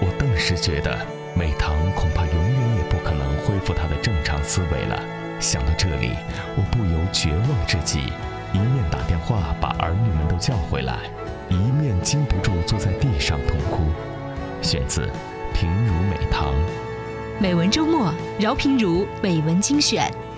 我顿时觉得美棠恐怕永远也不可能恢复她的正常思维了。想到这里，我不由绝望至极，一面打电话把儿女们都叫回来，一面禁不住坐在地上痛哭。选自平如美棠。 美文周末，饶平如美文精选。